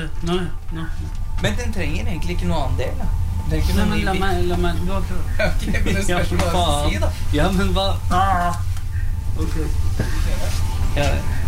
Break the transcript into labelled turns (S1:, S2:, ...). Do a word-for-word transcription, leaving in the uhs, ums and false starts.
S1: Nå, nå.
S2: Men den trenger egentlig ikke noe annen del, da. Den trenger ikke
S1: Nei,
S2: noe
S1: men
S2: ny
S1: la
S2: bit.
S1: meg, la meg, du har klart.
S2: Ok, men det spørs hva du skal si, da.
S1: Ja, men hva? Ah. Ok.
S2: Ja,